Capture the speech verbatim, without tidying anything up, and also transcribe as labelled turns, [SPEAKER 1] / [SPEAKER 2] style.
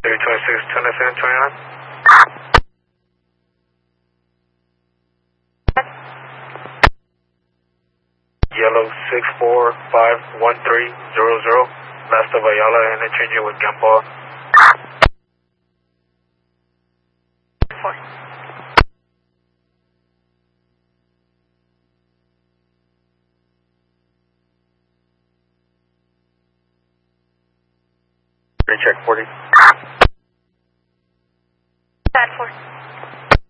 [SPEAKER 1] three twenty-six, twenty-seven, twenty-nine. Yellow six four five one three zero zero. Last of Ayala, interchanging with Gamboa.
[SPEAKER 2] Four.
[SPEAKER 1] Recheck forty.